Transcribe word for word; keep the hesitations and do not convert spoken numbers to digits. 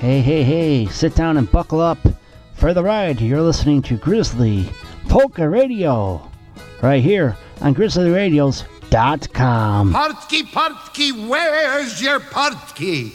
Hey, hey, hey, sit down and buckle up for the ride. You're listening to Grizzly Polka Radio right here on grizzly radios dot com. Partki, Partki, where's your Partki?